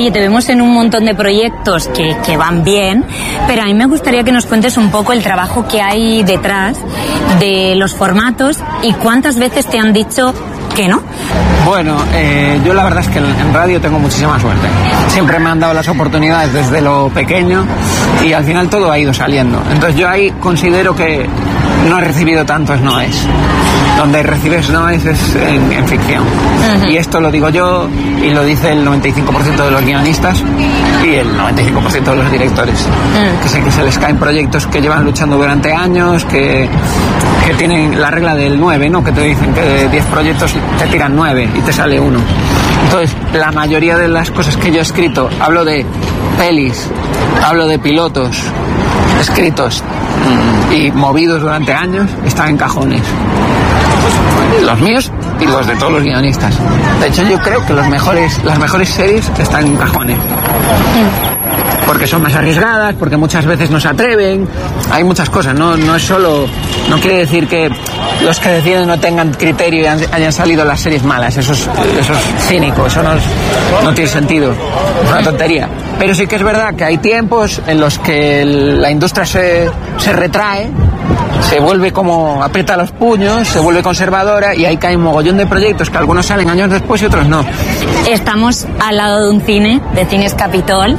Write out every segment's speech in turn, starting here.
Oye, te vemos en un montón de proyectos que van bien, pero a mí me gustaría que nos cuentes un poco el trabajo que hay detrás de los formatos y cuántas veces te han dicho que no. Bueno, yo la verdad es que en radio tengo muchísima suerte. Siempre me han dado las oportunidades desde lo pequeño y al final todo ha ido saliendo. Entonces yo ahí considero que no he recibido tantos noes. Donde recibes noes es en ficción. Uh-huh. Y esto lo digo yo y lo dice el 95% de los guionistas y el 95% de los directores. Que sé que se les caen proyectos que llevan luchando durante años, que tienen la regla del 9, ¿no? Que te dicen que de 10 proyectos te tiran 9 y te sale 1. Entonces, la mayoría de las cosas que yo he escrito, hablo de pelis, hablo de pilotos escritos y movidos durante años, están en cajones. Los míos y los de todos los guionistas. De hecho, yo creo que las mejores series están en cajones. Porque son más arriesgadas, porque muchas veces no se atreven. Hay muchas cosas, no es solo... No quiere decir que los que deciden no tengan criterio y hayan salido las series malas. Eso es cínico, eso no tiene sentido. Es una tontería. Pero sí que es verdad que hay tiempos en los que la industria se retrae, se vuelve como aprieta los puños, se vuelve conservadora y ahí cae un mogollón de proyectos que algunos salen años después y otros no. Estamos al lado de un cine, de Cines Capitol.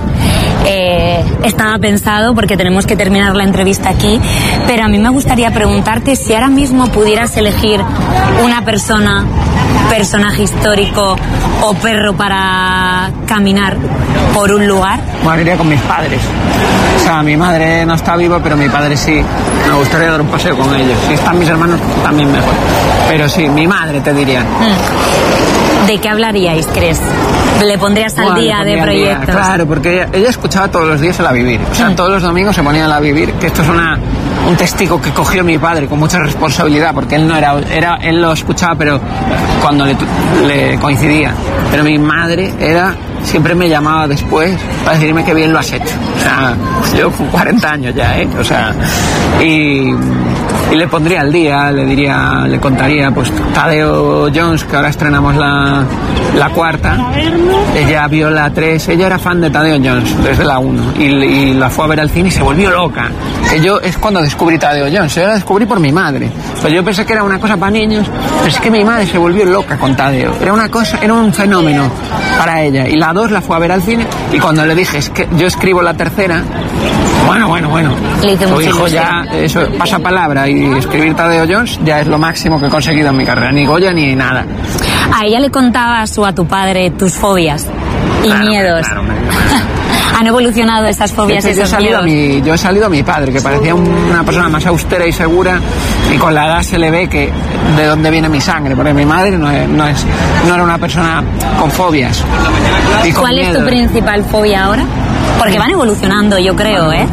Estaba pensado porque tenemos que terminar la entrevista aquí, pero a mí me gustaría preguntarte si ahora mismo pudieras elegir una persona, personaje histórico o perro para caminar por un lugar. Bueno, iría con mis padres. O sea, mi madre no está viva, pero mi padre sí. Me gustaría dar un paseo con ellos. Si están mis hermanos, también mejor. Pero sí, mi madre te diría. ¿De qué hablaríais, crees? ¿Le pondrías al día de proyectos? Claro, porque ella escuchaba todos los días el A Vivir. O sea, todos los domingos se ponía el A Vivir, que esto es un testigo que cogió mi padre con mucha responsabilidad, porque él no él lo escuchaba, pero cuando le coincidía. Pero mi madre siempre me llamaba después para decirme que bien lo has hecho. O sea, yo con 40 años ya, O sea, y le pondría al día, le contaría, pues, Tadeo Jones, que ahora estrenamos la 4. Ella vio la 3, ella era fan de Tadeo Jones desde la 1 y la fue a ver al cine y se volvió loca. Es cuando descubrí Tadeo Jones, yo la descubrí por mi madre. Pues yo pensé que era una cosa para niños, pero es que mi madre se volvió loca con Tadeo. Era un fenómeno para ella. Y la 2 la fue a ver al cine y cuando le dije, es que yo escribo la tercera, bueno, tu hijo ya, eso, pasa palabra, y escribir Tadeo Jones ya es lo máximo que he conseguido en mi carrera, ni Goya ni nada. ¿A ella le contabas o a tu padre tus fobias y miedos? Claro. ¿Han evolucionado esas fobias y esos miedos? Yo he salido a mi padre, que parecía una persona más austera y segura, y con la edad se le ve que de dónde viene mi sangre, porque mi madre no era una persona con fobias. Y con ¿Cuál miedos. Es tu principal fobia ahora? Porque van evolucionando, yo creo, Sí.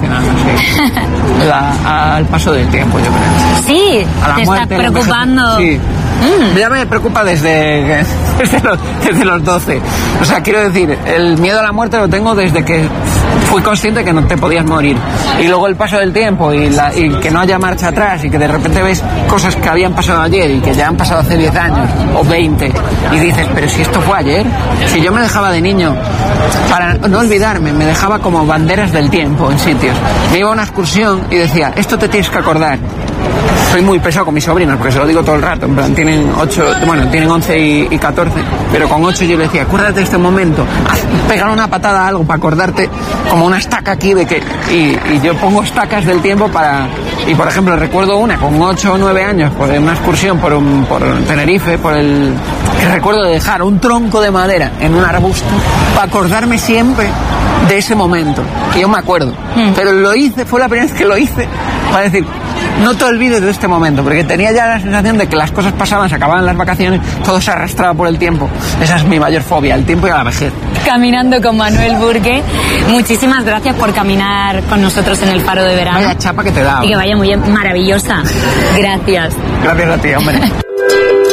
Al paso del tiempo, yo creo. Sí, a la te muerte, estás preocupando. Sí. Ya me preocupa desde los 12. O sea, quiero decir, el miedo a la muerte lo tengo desde que fui consciente que no te podías morir. Y luego el paso del tiempo y que no haya marcha atrás y que de repente ves cosas que habían pasado ayer y que ya han pasado hace 10 años o 20 y dices, pero si esto fue ayer, si yo me dejaba de niño, para no olvidarme, me dejaba como banderas del tiempo en sitios. Me iba a una excursión y decía, esto te tienes que acordar. Soy muy pesado con mis sobrinos porque se lo digo todo el rato, en plan, tienen 11 y 14, pero con 8 yo le decía, acuérdate de este momento, pegar una patada a algo para acordarte, como una estaca aquí de que, y yo pongo estacas del tiempo y por ejemplo recuerdo una con 8 o 9 años, por una excursión por Tenerife, que recuerdo de dejar un tronco de madera en un arbusto para acordarme siempre de ese momento, que yo me acuerdo, pero lo hice, fue la primera vez que lo hice para decir, no te olvides de este momento, porque tenía ya la sensación de que las cosas pasaban, se acababan las vacaciones, todo se arrastraba por el tiempo. Esa es mi mayor fobia, el tiempo y la vejez. Caminando con Manuel Burgue, muchísimas gracias por caminar con nosotros en el Faro de Verano. Vaya chapa que te da. Y que vaya muy bien, maravillosa. Gracias. Gracias a ti, hombre.